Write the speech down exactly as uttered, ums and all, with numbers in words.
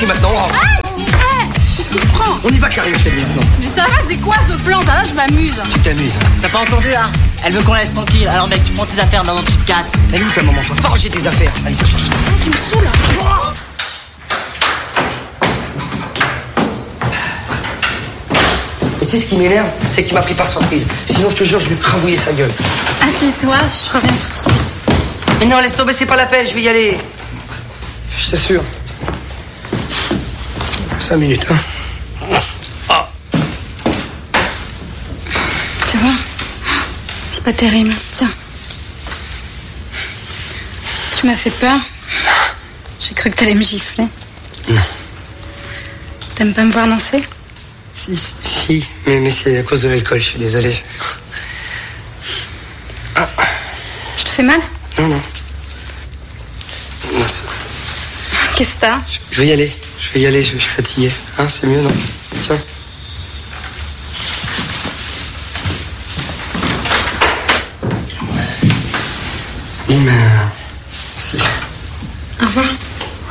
ici maintenant, on rentre. Hey, hey, qu'est-ce que tu prends? On y va, Karine, je te dis maintenant. Mais ça va, c'est quoi ce plan? Ça va, je m'amuse. Tu t'amuses. T'as pas entendu, hein? Elle veut qu'on la laisse tranquille. Alors, mec, tu prends tes affaires, maintenant tu te casses. Elle est où ta maman, toi? Pas ranger tes affaires. Allez, te chercher. Tu me saoules. C'est ce qui m'énerve, c'est qu'il m'a pris par surprise. Sinon, je te jure, je lui crabouillais sa gueule. Assieds-toi, je reviens tout de suite. Mais non, laisse tomber, c'est pas la peine, je vais y aller. Je t'assure. Cinq minutes, hein. Ah. Tu vois, c'est pas terrible. Tiens. Tu m'as fait peur. J'ai cru que t'allais me gifler. Non. T'aimes pas me voir danser? Si, si, si. Mais, mais c'est à cause de l'alcool, je suis désolé. Ah. Je te fais mal? Non, non. Non, ça... Qu'est-ce que t'as? Je, je vais y aller. Je vais y aller, je, je suis fatigué. Hein, c'est mieux, non? Tiens. Mais...